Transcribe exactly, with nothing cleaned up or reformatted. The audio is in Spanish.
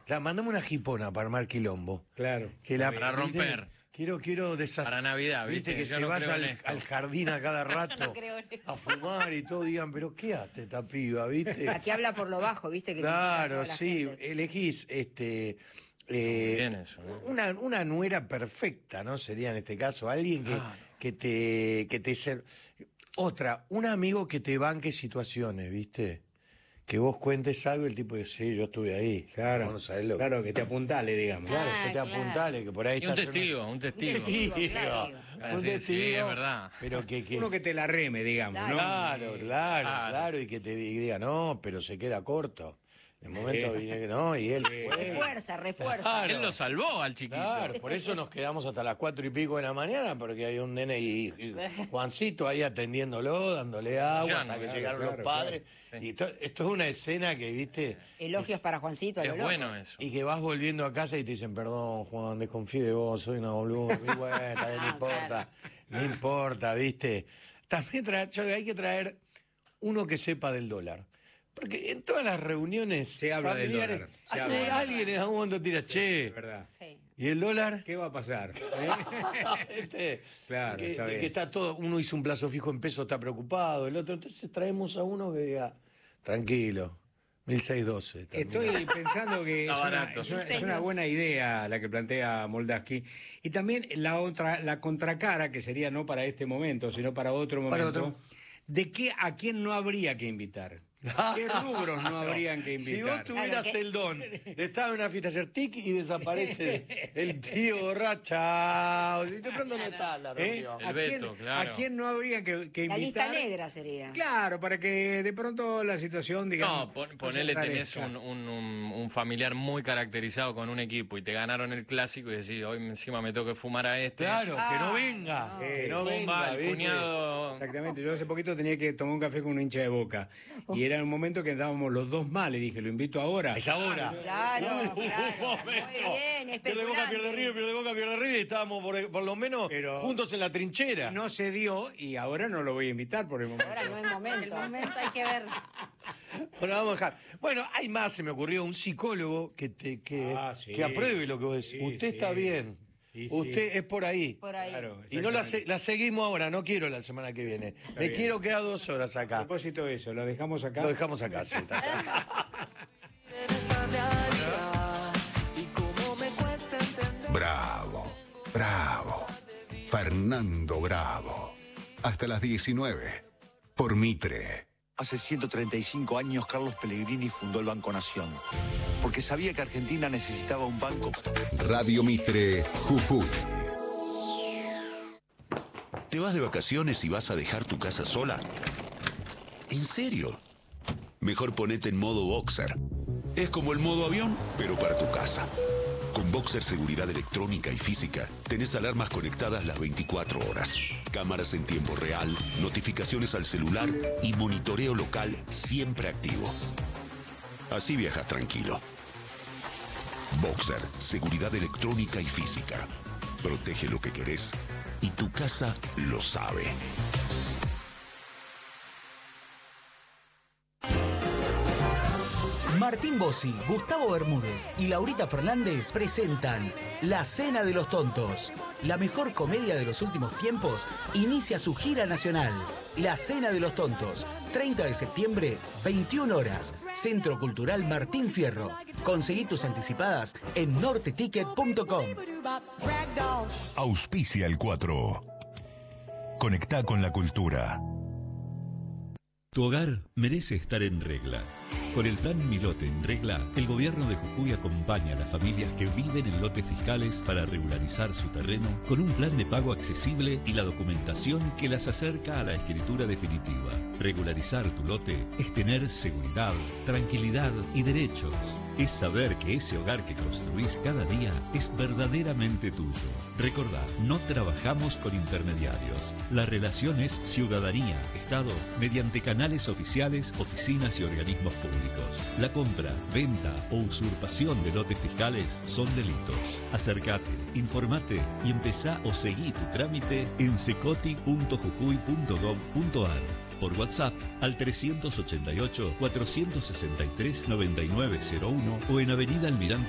sea, mandame una jipona para armar quilombo. Claro. Que la, Para ¿viste? romper. Quiero, quiero deshacer. Para Navidad, ¿viste? Que Yo se no vaya creo en al, esto. al jardín a cada rato No creo en esto. a fumar y todo, digan, pero ¿qué hace esta piba, viste? Aquí habla por lo bajo, ¿viste? Que Claro, critica a toda la sí, gente. elegís este eh, Bien eso, ¿no? una, una nuera perfecta, ¿no? Sería en este caso alguien que, Claro. que te que te ser... otra, un amigo que te banque situaciones, ¿viste? Que vos cuentes algo y el tipo dice, sí, yo estuve ahí. Claro, Vos no sabés lo que- claro, que te apuntale, digamos. Claro, Ah, que te claro. apuntale, que por ahí Y un estás en testigo, una- un testigo. Un testigo, claro. Ah, un sí, sí, testigo, es verdad. Pero que, que- Uno que te la reme, digamos, ¿no? Claro, claro, Claro. claro, y que te diga, no, pero se queda corto. En el momento Sí. vine, no, y él fue. Refuerza, refuerza. Claro. Él lo salvó al chiquito. Claro, por eso nos quedamos hasta las cuatro y pico de la mañana, porque hay un nene y, y Juancito ahí atendiéndolo, dándole agua, Ya, hasta no, que claro, llegaron claro, los padres. claro. Y esto, esto es una escena que, viste, Elogios para Juancito. a lo Es loco. bueno eso. y que vas volviendo a casa y te dicen, perdón, Juan, desconfíe de vos, soy una boluda. Y bueno, está bien, no Ah, importa, no importa, viste. También traer, yo, hay que traer uno que sepa del dólar. Porque en todas las reuniones Se habla del familiares, dólar, se hay- habla del dólar. alguien en algún momento tira, che, Es verdad. Sí. ¿y el dólar? ¿Qué va a pasar? ¿Eh? ¿Viste? Claro, que, está de bien. que está todo, uno hizo un plazo fijo en pesos, está preocupado, el otro, entonces traemos a uno que diga, tranquilo, mil seiscientos doce. Estoy pensando que es Está una, barato. es una- es una buena idea la que plantea Moldaski. Y también la otra, la contracara, que sería no para este momento, sino para otro Para momento, otro. de qué, a quién no habría que invitar. ¿Qué rubros no habrían que Si invitar? vos tuvieras Claro, que- el don de estar en una fiesta, hacer tic y desaparece el tío borracha, y de pronto no está la ¿Eh? reunión. El ¿A, Beto, quién, claro. ¿A quién no habría que, que La invitar? lista negra sería. Claro, para que de pronto la situación, digamos. No, pon- no se ponele, tenés enrarezca. un, un- un- un familiar muy caracterizado con un equipo y te ganaron el clásico y decís, hoy encima me tengo que fumar a este. Claro, que no Ah, venga, no. que no Pumba, venga, el ¿viste? cuñado. Exactamente, yo hace poquito tenía que tomar un café con un hincha de Boca y era un momento que estábamos los dos mal y dije, lo invito ahora. Es ahora. Claro, Un claro. momento. Muy bien, Pierde Boca, pierde especulante. River, pierde Boca, pierde River y estábamos por, por lo menos Pero- juntos en la trinchera. No se dio y ahora no lo voy a invitar por el momento. Ahora no es El momento. momento hay que ver. Bueno, vamos a dejar. Bueno, hay más, se me ocurrió, un psicólogo que te que, Ah, sí. que apruebe lo que vos decís. Sí, Usted sí. está bien. Sí, sí. Usted es por ahí. Por ahí. Claro, Y no la, se- exactamente. la seguimos ahora, no quiero la semana que viene. Me bien. quiero quedar dos horas A acá. propósito de eso, lo dejamos acá. Lo dejamos acá, sí, está, está. Bravo, bravo. Fernando Bravo. Hasta las diecinueve. Por Mitre. Hace ciento treinta y cinco años Carlos Pellegrini fundó el Banco Nación, porque sabía que Argentina necesitaba un banco. Radio Mitre, Jujuy. ¿Te vas de vacaciones y vas a dejar tu casa sola? ¿En serio? Mejor ponete en modo Boxer. Es como el modo avión, pero para tu casa. Con Boxer Seguridad Electrónica y Física, tenés alarmas conectadas las veinticuatro horas, cámaras en tiempo real, notificaciones al celular y monitoreo local siempre activo. Así viajas tranquilo. Boxer Seguridad Electrónica y Física. Protege lo que querés y tu casa lo sabe. Martín Bossi, Gustavo Bermúdez y Laurita Fernández presentan La Cena de los Tontos. La mejor comedia de los últimos tiempos inicia su gira nacional. La Cena de los Tontos, treinta de septiembre, veintiuna horas. Centro Cultural Martín Fierro. Conseguí tus anticipadas en norte ticket punto com. Auspicia el cuatro. Conectá con la cultura. Tu hogar merece estar en regla. Con el plan Mi Lote en Regla, el gobierno de Jujuy acompaña a las familias que viven en lotes fiscales para regularizar su terreno con un plan de pago accesible y la documentación que las acerca a la escritura definitiva. Regularizar tu lote es tener seguridad, tranquilidad y derechos. Es saber que ese hogar que construís cada día es verdaderamente tuyo. Recordá, no trabajamos con intermediarios. La relación es ciudadanía-Estado mediante canales oficiales, oficinas y organismos públicos. La compra, venta o usurpación de lotes fiscales son delitos. Acércate, informate y empezá o seguí tu trámite en secoti punto jujuy punto gov punto ar. Por WhatsApp al trescientos ochenta y ocho, cuatrocientos sesenta y tres, noventa y nueve cero uno o en Avenida Almirante